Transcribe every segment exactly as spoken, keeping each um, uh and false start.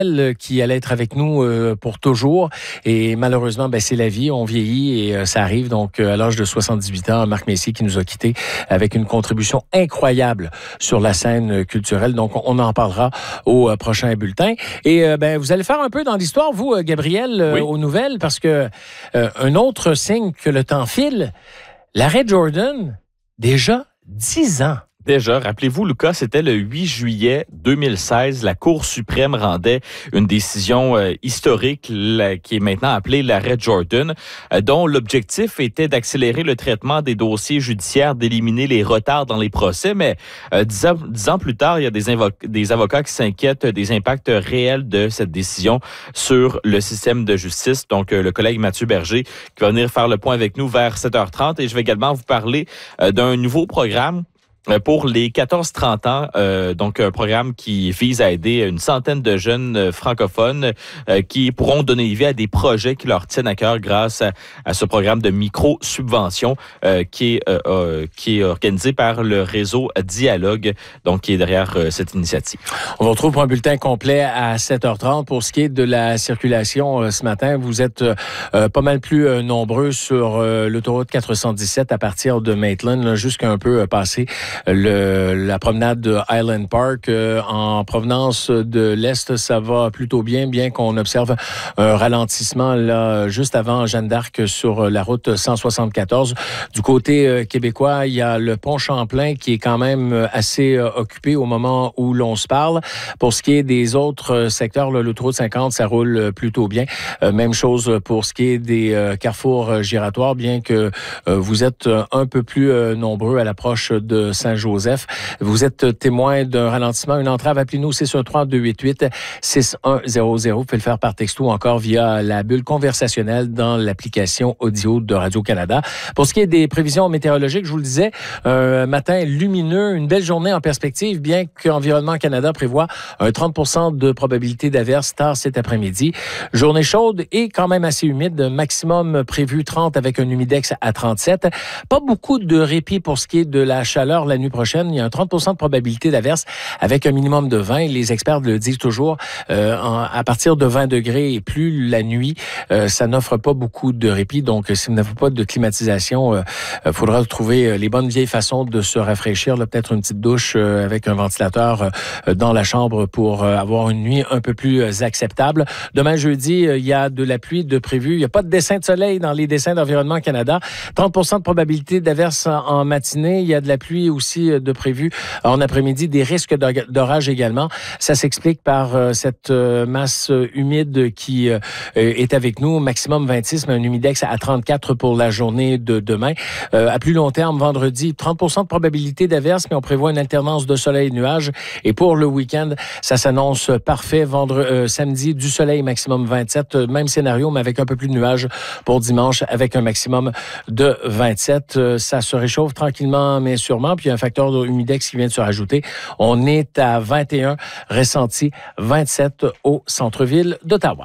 qui allait être avec nous euh, pour toujours. Et malheureusement, ben, c'est la vie, on vieillit et euh, ça arrive. Donc, euh, à l'âge de soixante-dix-huit ans, Marc Messier qui nous a quittés avec une contribution incroyable sur la scène culturelle. Donc, on en parlera au euh, prochain bulletin. Et euh, ben, vous allez faire un peu dans l'histoire, vous, euh, Gabriel, euh, oui. aux nouvelles, parce que euh, un autre signe que le temps file, l'arrêt Jordan, déjà dix ans. Déjà, rappelez-vous, Lucas, c'était le huit juillet deux mille seize. La Cour suprême rendait une décision euh, historique la, qui est maintenant appelée l'arrêt Jordan, euh, dont l'objectif était d'accélérer le traitement des dossiers judiciaires, d'éliminer les retards dans les procès. Mais euh, dix, ans, dix ans plus tard, il y a des, invo- des avocats qui s'inquiètent des impacts réels de cette décision sur le système de justice. Donc, euh, le collègue Mathieu Berger qui va venir faire le point avec nous vers sept heures trente. Et je vais également vous parler euh, d'un nouveau programme pour les quatorze trente ans, euh, donc un programme qui vise à aider une centaine de jeunes euh, francophones euh, qui pourront donner vie à des projets qui leur tiennent à cœur grâce à, à ce programme de micro-subvention euh, qui, est, euh, euh, qui est organisé par le réseau Dialogue, donc qui est derrière euh, cette initiative. On vous retrouve pour un bulletin complet à sept heures trente. Pour ce qui est de la circulation euh, ce matin, vous êtes euh, pas mal plus euh, nombreux sur euh, l'autoroute quatre cent dix-sept à partir de Maitland, jusqu'à un peu euh, passé Le, la promenade de Highland Park. Euh, en provenance de l'Est, ça va plutôt bien, bien qu'on observe un ralentissement là juste avant Jeanne d'Arc sur la route cent soixante-quatorze. Du côté euh, québécois, il y a le pont Champlain qui est quand même assez euh, occupé au moment où l'on se parle. Pour ce qui est des autres secteurs, là, l'autoroute cinquante, ça roule plutôt bien. Euh, même chose pour ce qui est des euh, carrefours giratoires, bien que euh, vous êtes un peu plus euh, nombreux à l'approche de Saint-Joseph. Vous êtes témoin d'un ralentissement, une entrave. Appelez-nous six un trois deux huit huit six un zéro zéro. Vous pouvez le faire par texto ou encore via la bulle conversationnelle dans l'application audio de Radio-Canada. Pour ce qui est des prévisions météorologiques, je vous le disais, un matin lumineux, une belle journée en perspective, bien qu'Environnement Canada prévoit un trente pour cent de probabilité d'averse tard cet après-midi. Journée chaude et quand même assez humide, maximum prévu trente avec un humidex à trente-sept. Pas beaucoup de répit pour ce qui est de la chaleur la nuit prochaine. Il y a un trente pour cent de probabilité d'averse avec un minimum de vingt. Les experts le disent toujours, euh, en, à partir de vingt degrés et plus la nuit, euh, ça n'offre pas beaucoup de répit. Donc, si vous n'avez pas de climatisation, il euh, faudra trouver les bonnes vieilles façons de se rafraîchir. Là, peut-être une petite douche euh, avec un ventilateur euh, dans la chambre pour euh, avoir une nuit un peu plus euh, acceptable. Demain, jeudi, euh, il y a de la pluie de prévu. Il n'y a pas de dessin de soleil dans les dessins d'Environnement Canada. trente pour cent de probabilité d'averse en, en matinée. Il y a de la pluie aussi de prévu en après-midi, des risques d'orage également. Ça s'explique par euh, cette euh, masse humide qui euh, est avec nous, maximum vingt-six, mais un humidex à trente-quatre pour la journée de demain. Euh, à plus long terme, vendredi, trente pour cent de probabilité d'averse, mais on prévoit une alternance de soleil et nuages. Et pour le week-end, ça s'annonce parfait. Vendredi, euh, samedi, du soleil, maximum vingt-sept. Même scénario, mais avec un peu plus de nuages pour dimanche, avec un maximum de vingt-sept. Euh, ça se réchauffe tranquillement, mais sûrement. Puis il y a un facteur de humidex qui vient de se rajouter. On est à vingt et un, ressenti vingt-sept au centre-ville d'Ottawa.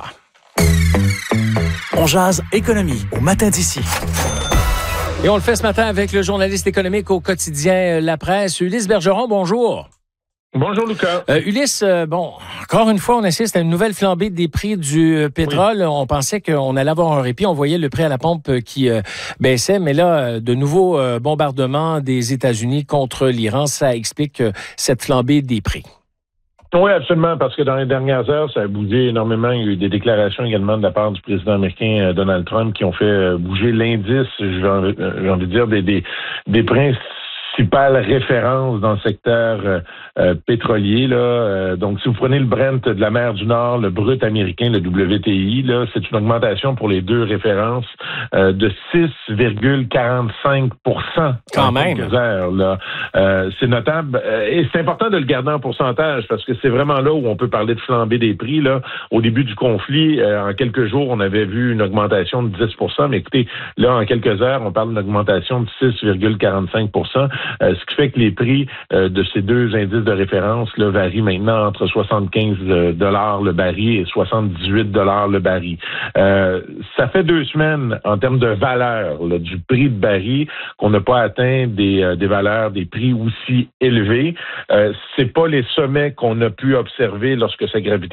On jase économie au matin d'ici. Et on le fait ce matin avec le journaliste économique au quotidien La Presse, Ulysse Bergeron. Bonjour. Bonjour, Lucas. Euh, Ulysse, euh, bon, encore une fois, on assiste à une nouvelle flambée des prix du euh, pétrole. Oui. On pensait qu'on allait avoir un répit. On voyait le prix à la pompe qui euh, baissait. Mais là, euh, de nouveaux euh, bombardements des États-Unis contre l'Iran, ça explique euh, cette flambée des prix. Oui, absolument, parce que dans les dernières heures, ça a bougé énormément. Il y a eu des déclarations également de la part du président américain Donald Trump qui ont fait bouger l'indice, j'ai envie, j'ai envie de dire, des, des, des principales références dans le secteur euh, euh, pétrolier. Là. Euh, donc, si vous prenez le Brent de la mer du Nord, le brut américain, le W T I, là, c'est une augmentation pour les deux références euh, de six virgule quarante-cinq pour cent quand en même. quelques heures. Là. Euh, c'est notable. Euh, et c'est important de le garder en pourcentage parce que c'est vraiment là où on peut parler de flambée des prix. Là. Au début du conflit, euh, en quelques jours, on avait vu une augmentation de dix pour cent. Mais écoutez, là, en quelques heures, on parle d'une augmentation de six virgule quarante-cinq pour cent. Euh, ce qui fait que les prix euh, de ces deux indices de référence là, varient maintenant entre soixante-quinze dollars le baril et soixante-dix-huit dollars le baril. Euh, ça fait deux semaines, en termes de valeur là, du prix de baril, qu'on n'a pas atteint des, euh, des valeurs, des prix aussi élevés. Euh, c'est pas les sommets qu'on a pu observer lorsque ça gravitait au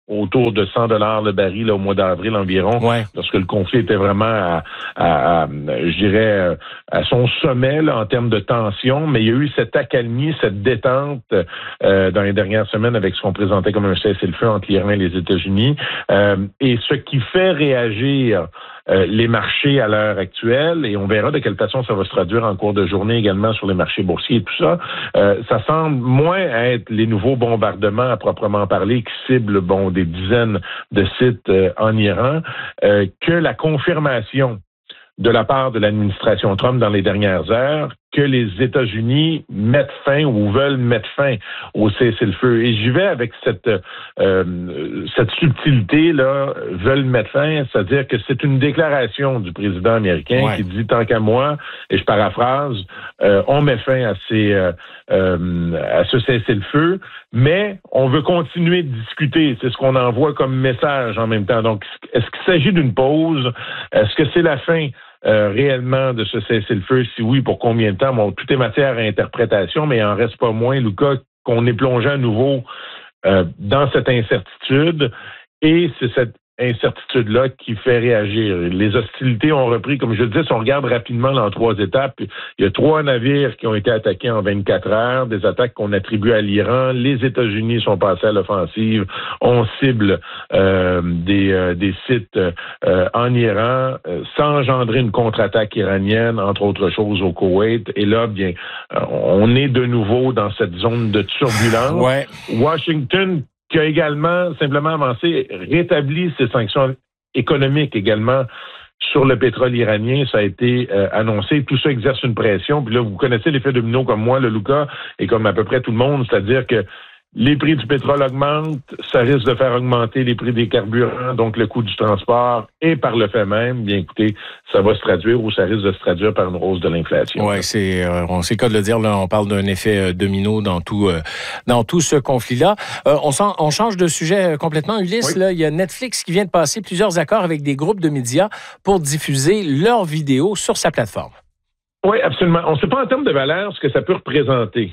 autour de cent dollars le baril là, au mois d'avril environ, ouais. lorsque le conflit était vraiment à, à, à je dirais, à son sommet là, en termes de tension, mais il y a eu cette accalmie, cette détente euh, dans les dernières semaines avec ce qu'on présentait comme un cessez-le-feu entre l'Iran et les États-Unis. Euh, et ce qui fait réagir Euh, les marchés à l'heure actuelle, et on verra de quelle façon ça va se traduire en cours de journée également sur les marchés boursiers et tout ça, euh, ça semble moins être les nouveaux bombardements à proprement parler qui ciblent bon, des dizaines de sites euh, en Iran euh, que la confirmation de la part de l'administration Trump dans les dernières heures que les États-Unis mettent fin ou veulent mettre fin au cessez-le-feu. Et j'y vais avec cette euh, cette subtilité-là, veulent mettre fin, c'est-à-dire que c'est une déclaration du président américain ouais. qui dit, tant qu'à moi, et je paraphrase, euh, on met fin à, ces, euh, euh, à ce cessez-le-feu, mais on veut continuer de discuter. C'est ce qu'on envoie comme message en même temps. Donc, est-ce qu'il s'agit d'une pause? Est-ce que c'est la fin Euh, réellement de ce cessez-le-feu? Si oui, pour combien de temps? Bon, tout est matière à interprétation, mais il en reste pas moins, Lucas, qu'on est plongé à nouveau euh, dans cette incertitude. Et c'est cette incertitude-là qui fait réagir. Les hostilités ont repris, comme je le dis, si on regarde rapidement dans trois étapes, il y a trois navires qui ont été attaqués en vingt-quatre heures, des attaques qu'on attribue à l'Iran. Les États-Unis sont passés à l'offensive. On cible euh, des, euh, des sites euh, en Iran euh, sans engendrer une contre-attaque iranienne, entre autres choses, au Koweït. Et là, bien, euh, on est de nouveau dans cette zone de turbulence. Ouais. Washington qui a également simplement avancé, rétabli ses sanctions économiques également sur le pétrole iranien. Ça a été euh, annoncé. Tout ça exerce une pression. Puis là, vous connaissez l'effet domino comme moi, le Lucas, et comme à peu près tout le monde, c'est-à-dire que les prix du pétrole augmentent, ça risque de faire augmenter les prix des carburants, donc le coût du transport, et par le fait même, bien écoutez, ça va se traduire ou ça risque de se traduire par une hausse de l'inflation. Oui, c'est, euh, on sait quoi de le dire, là, on parle d'un effet euh, domino dans tout, euh, dans tout ce conflit-là. Euh, on, sent, on change de sujet complètement, Ulysse. Oui. Là, il y a Netflix qui vient de passer plusieurs accords avec des groupes de médias pour diffuser leurs vidéos sur sa plateforme. Oui, absolument. On ne sait pas en termes de valeur ce que ça peut représenter.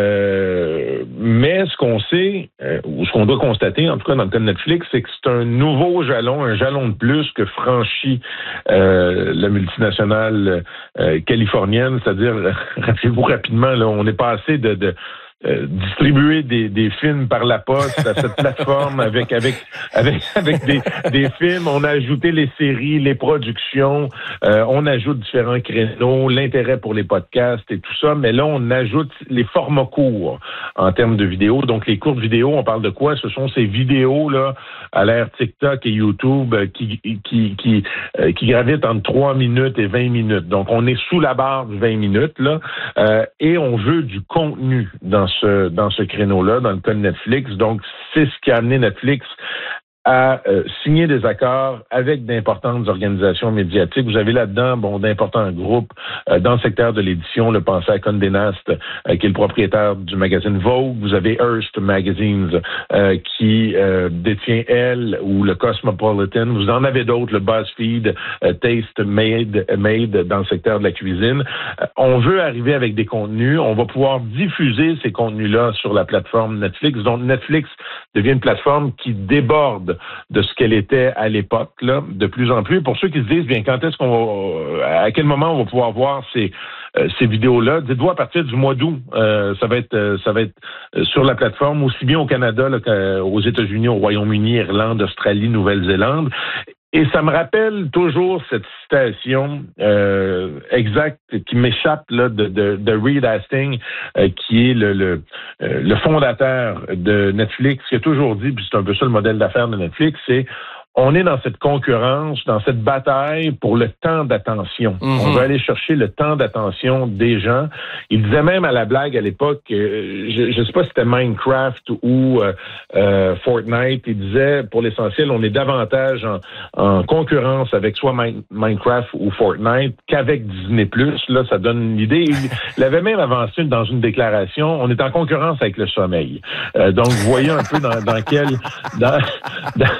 Euh, mais ce qu'on sait, euh, ou ce qu'on doit constater, en tout cas dans le cas de Netflix, c'est que c'est un nouveau jalon, un jalon de plus que franchit euh, la multinationale euh, californienne. C'est-à-dire, rappelez-vous rapidement, là, on est passé de... de Euh, distribuer des, des films par la poste à cette plateforme avec avec avec avec des, des films. On a ajouté les séries, les productions, euh, on ajoute différents créneaux, l'intérêt pour les podcasts et tout ça, mais là on ajoute les formats courts en termes de vidéos. Donc les courtes vidéos, on parle de quoi? Ce sont ces vidéos là à l'ère TikTok et YouTube qui qui qui euh, qui gravitent entre trois minutes et vingt minutes. Donc on est sous la barre de vingt minutes là euh, et on veut du contenu dans ce dans ce créneau-là, dans le cas de Netflix. Donc, c'est ce qui a amené Netflix à euh, signer des accords avec d'importantes organisations médiatiques. Vous avez là-dedans bon d'importants groupes euh, dans le secteur de l'édition. Le pensez à Condé Nast, euh, qui est le propriétaire du magazine Vogue. Vous avez Hearst Magazines, euh, qui euh, détient Elle, ou le Cosmopolitan. Vous en avez d'autres, le BuzzFeed, euh, Taste Made, Made dans le secteur de la cuisine. Euh, on veut arriver avec des contenus. On va pouvoir diffuser ces contenus-là sur la plateforme Netflix. Donc, Netflix devient une plateforme qui déborde de ce qu'elle était à l'époque, là, de plus en plus. Pour ceux qui se disent, bien, quand est-ce qu'on va, à quel moment on va pouvoir voir ces, euh, ces vidéos-là, dites-vous à partir du mois d'août, euh, ça va être, euh, ça va être sur la plateforme, aussi bien au Canada là, qu'aux États-Unis, au Royaume-Uni, Irlande, Australie, Nouvelle-Zélande. Et ça me rappelle toujours cette citation euh, exacte qui m'échappe là de, de, de Reed Hastings, euh, qui est le, le, euh, le fondateur de Netflix, qui a toujours dit, puis c'est un peu ça le modèle d'affaires de Netflix, c'est on est dans cette concurrence, dans cette bataille pour le temps d'attention. Mm-hmm. On veut aller chercher le temps d'attention des gens. Il disait même à la blague à l'époque, euh, je ne sais pas si c'était Minecraft ou euh, euh, Fortnite, il disait, pour l'essentiel, on est davantage en, en concurrence avec soit My- Minecraft ou Fortnite qu'avec Disney plus. Là, ça donne une idée. Il, il avait même avancé dans une déclaration, on est en concurrence avec le sommeil. Euh, donc, vous voyez un peu dans, dans quel... Dans, dans,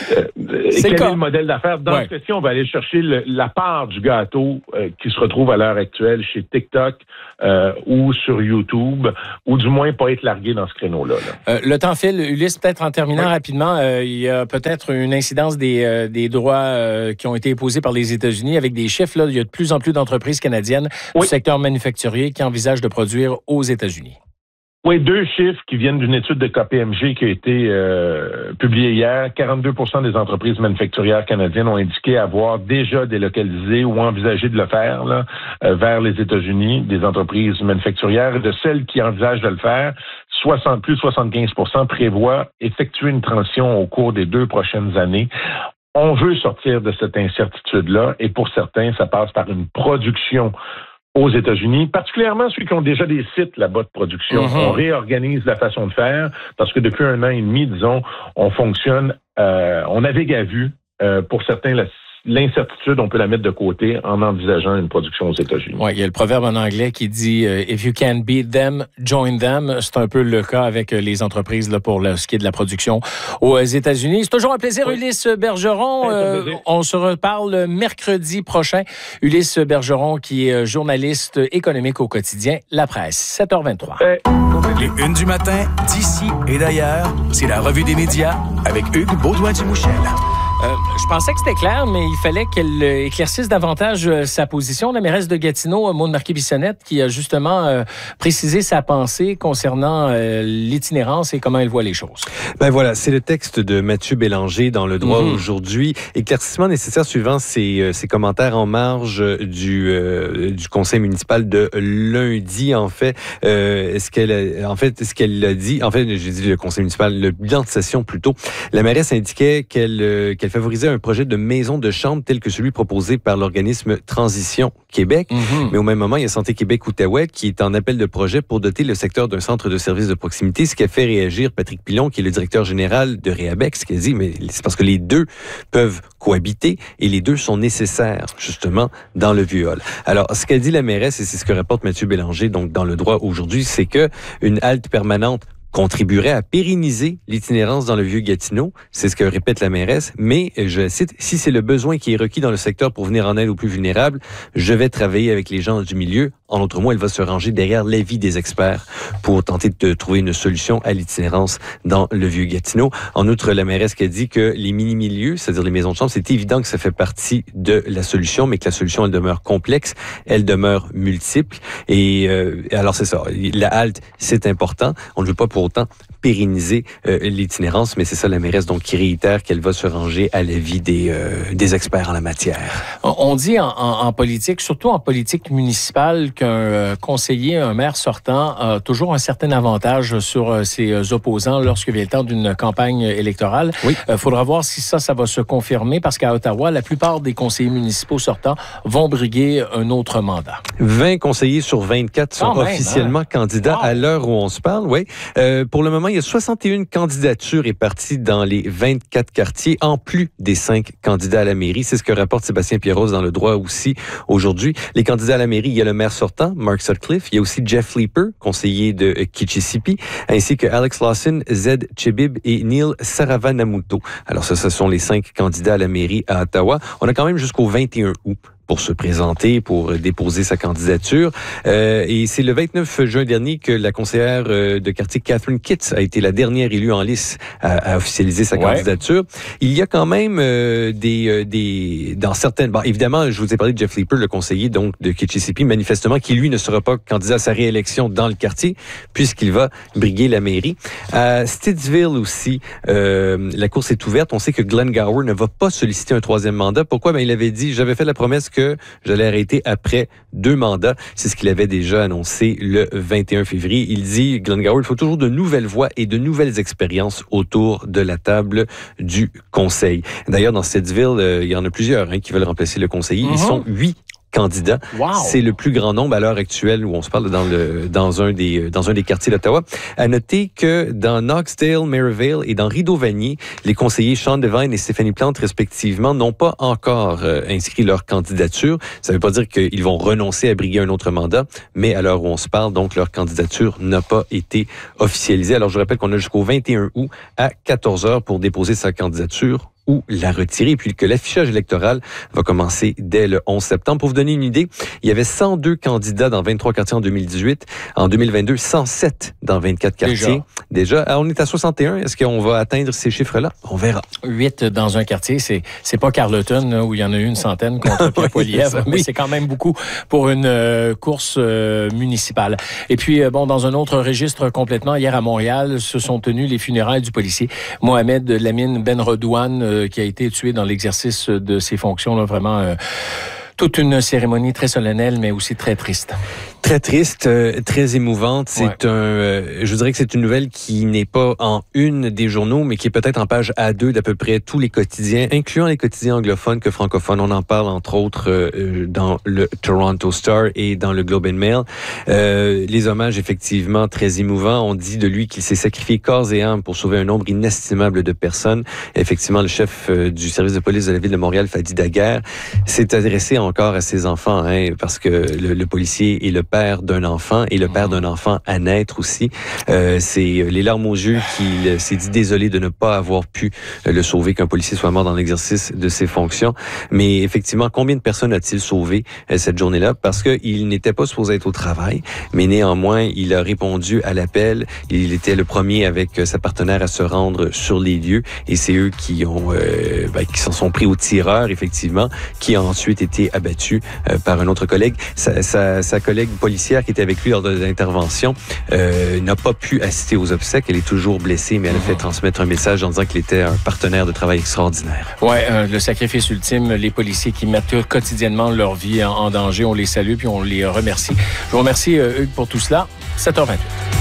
euh, quel est le modèle d'affaires. Dans ouais. ce cas-ci, on va aller chercher le, la part du gâteau euh, qui se retrouve à l'heure actuelle chez TikTok euh, ou sur YouTube, ou du moins pas être largué dans ce créneau-là. Là. Euh, le temps file. Ulysse, peut-être en terminant oui. rapidement, euh, il y a peut-être une incidence des, euh, des droits euh, qui ont été imposés par les États-Unis avec des chiffres. Là, il y a de plus en plus d'entreprises canadiennes oui. du secteur manufacturier qui envisagent de produire aux États-Unis. Oui, deux chiffres qui viennent d'une étude de K P M G qui a été euh, publiée hier. quarante-deux pour cent des entreprises manufacturières canadiennes ont indiqué avoir déjà délocalisé ou envisagé de le faire là, euh, vers les États-Unis, des entreprises manufacturières. Et de celles qui envisagent de le faire, soixante, plus de soixante-quinze pour cent prévoient effectuer une transition au cours des deux prochaines années. On veut sortir de cette incertitude-là et pour certains, ça passe par une production aux États-Unis, particulièrement ceux qui ont déjà des sites là-bas de production. Mm-hmm. On réorganise la façon de faire parce que depuis un an et demi, disons, on fonctionne, euh, on navigue à vue. Euh, pour certains, la L'incertitude, on peut la mettre de côté en envisageant une production aux États-Unis. Oui, il y a le proverbe en anglais qui dit euh, « If you can beat them, join them ». C'est un peu le cas avec les entreprises là, pour le, ce qui est de la production aux États-Unis. C'est toujours un plaisir, oui. Ulysse Bergeron. Euh, on se reparle mercredi prochain. Ulysse Bergeron, qui est journaliste économique au quotidien La Presse. sept heures vingt-trois. Hey. Les Unes du matin, d'ici et d'ailleurs, c'est la revue des médias avec Hugues Baudouin-Dumouchel. Euh, je pensais que c'était clair, mais il fallait qu'elle éclaircisse davantage euh, sa position. La mairesse de Gatineau, Maude Marquet-Bissonnette, qui a justement euh, précisé sa pensée concernant euh, l'itinérance et comment elle voit les choses. Ben voilà, c'est le texte de Mathieu Bélanger dans Le Droit mmh. aujourd'hui. Éclaircissement nécessaire suivant ses, ses commentaires en marge du, euh, du conseil municipal de lundi. En fait, euh, est-ce qu'elle, en fait, ce qu'elle a dit, en fait, j'ai dit le conseil municipal, le bilan de session plutôt. La mairesse indiquait qu'elle, euh, qu'elle favorisait un projet de maison de chambre tel que celui proposé par l'organisme Transition Québec. Mm-hmm. Mais au même moment, il y a Santé Québec-Outaouais qui est en appel de projet pour doter le secteur d'un centre de services de proximité, ce qui a fait réagir Patrick Pilon, qui est le directeur général de Réabex, qui a dit, mais c'est parce que les deux peuvent cohabiter et les deux sont nécessaires, justement, dans le Vieux-Hall. Alors, ce qu'a dit la mairesse, et c'est ce que rapporte Mathieu Bélanger, donc dans Le Droit aujourd'hui, c'est que une halte permanente contribuerait à pérenniser l'itinérance dans le Vieux-Gatineau. C'est ce que répète la mairesse. Mais, je cite, « Si c'est le besoin qui est requis dans le secteur pour venir en aide aux plus vulnérables, je vais travailler avec les gens du milieu. » En d'autres mots, elle va se ranger derrière l'avis des experts pour tenter de trouver une solution à l'itinérance dans le Vieux-Gatineau. En outre, la mairesse qui a dit que les mini-milieux, c'est-à-dire les maisons de chambre, c'est évident que ça fait partie de la solution, mais que la solution, elle demeure complexe, elle demeure multiple. Et euh, alors, c'est ça. La halte, c'est important. On ne veut pas pour autant pérenniser euh, l'itinérance, mais c'est ça la mairesse donc qui réitère qu'elle va se ranger à l'avis des, euh, des experts en la matière. On dit en, en, en politique, surtout en politique municipale, qu'un euh, conseiller, un maire sortant a toujours un certain avantage sur euh, ses opposants lorsque vient le temps d'une campagne électorale. Il oui. euh, faudra voir si ça, ça va se confirmer parce qu'à Ottawa, la plupart des conseillers municipaux sortants vont briguer un autre mandat. vingt conseillers sur vingt-quatre sont oh, officiellement hein? candidats wow. à l'heure où on se parle. Oui. Euh, pour le moment, il y a soixante et une candidatures réparties dans les vingt-quatre quartiers, en plus des cinq candidats à la mairie. C'est ce que rapporte Sébastien Pierrose dans Le Droit aussi aujourd'hui. Les candidats à la mairie, il y a le maire sortant, Mark Sutcliffe. Il y a aussi Jeff Leeper, conseiller de Kitchissippi, ainsi que Alex Lawson, Zed Chebib et Neil Saravanamuto. Alors ça, ce sont les cinq candidats à la mairie à Ottawa. On a quand même jusqu'au vingt et un août pour se présenter, pour déposer sa candidature. Euh, et c'est le vingt-neuf juin dernier que la conseillère de quartier Catherine Kitts a été la dernière élue en lice à, à officialiser sa ouais. candidature. Il y a quand même euh, des, des... dans certaines... Bon, évidemment, je vous ai parlé de Jeff Leeper, le conseiller donc de Kitchissippi, manifestement, qui, lui, ne sera pas candidat à sa réélection dans le quartier, puisqu'il va briguer la mairie. À Stittsville aussi, euh, la course est ouverte. On sait que Glenn Gower ne va pas solliciter un troisième mandat. Pourquoi? Ben, il avait dit, j'avais fait la promesse que que j'allais arrêter après deux mandats. C'est ce qu'il avait déjà annoncé le vingt et un février. Il dit, Glenn Gower, il faut toujours de nouvelles voix et de nouvelles expériences autour de la table du conseil. D'ailleurs, dans Stittsville, euh, il y en a plusieurs hein, qui veulent remplacer le conseiller. Mm-hmm. Ils sont huit candidats. Wow. C'est le plus grand nombre à l'heure actuelle où on se parle dans le dans un des dans un des quartiers d'Ottawa. À noter que dans Knoxdale, Merivale et dans Rideau-Vanier, les conseillers Sean Devine et Stéphanie Plante respectivement n'ont pas encore euh, inscrit leur candidature. Ça ne veut pas dire qu'ils vont renoncer à briguer un autre mandat, mais à l'heure où on se parle, donc leur candidature n'a pas été officialisée. Alors je rappelle qu'on a jusqu'au vingt et un août à quatorze heures pour déposer sa candidature ou la retirer, puis que l'affichage électoral va commencer dès le onze septembre. Pour vous donner une idée, il y avait cent deux candidats dans vingt-trois quartiers en deux mille dix-huit. En deux mille vingt-deux, cent sept dans vingt-quatre quartiers. Déjà. Déjà. Alors, on est à soixante et un. Est-ce qu'on va atteindre ces chiffres-là? On verra. huit dans un quartier, c'est c'est pas Carleton, là, où il y en a eu une centaine contre Pierre-Poilievre, mais oui. C'est quand même beaucoup pour une euh, course euh, municipale. Et puis, euh, bon, dans un autre registre complètement, hier à Montréal, se sont tenues les funérailles du policier Mohamed Lamine Benredouane, euh, qui a été tué dans l'exercice de ses fonctions, là, vraiment... Euh, toute une cérémonie très solennelle, mais aussi très triste. Très triste, euh, très émouvante. C'est ouais. un, euh, je dirais que c'est une nouvelle qui n'est pas en une des journaux, mais qui est peut-être en page A deux d'à peu près tous les quotidiens, incluant les quotidiens anglophones que francophones. On en parle entre autres euh, dans le Toronto Star et dans le Globe and Mail. Euh, les hommages effectivement très émouvants. On dit de lui qu'il s'est sacrifié corps et âme pour sauver un nombre inestimable de personnes. Effectivement, le chef euh, du service de police de la ville de Montréal, Fadi Daguerre, s'est adressé encore à ses enfants, hein, parce que le, le policier est le père d'un enfant et le père d'un enfant à naître aussi. Euh, c'est les larmes aux yeux qu'il s'est dit désolé de ne pas avoir pu le sauver, qu'un policier soit mort dans l'exercice de ses fonctions. Mais effectivement, combien de personnes a-t-il sauvé euh, cette journée-là? Parce qu'il n'était pas supposé être au travail, mais néanmoins, il a répondu à l'appel. Il était le premier avec sa partenaire à se rendre sur les lieux et c'est eux qui ont euh, ben, qui s'en sont pris au tireur, effectivement, qui a ensuite été abattu euh, par un autre collègue. Sa, sa, sa collègue policière qui était avec lui lors de l'intervention euh, n'a pas pu assister aux obsèques. Elle est toujours blessée, mais elle a fait transmettre un message en disant qu'il était un partenaire de travail extraordinaire. Ouais, euh, le sacrifice ultime, les policiers qui mettent quotidiennement leur vie en, en danger, on les salue puis on les remercie. Je vous remercie, euh, Hugues, pour tout cela. sept heures vingt-huit.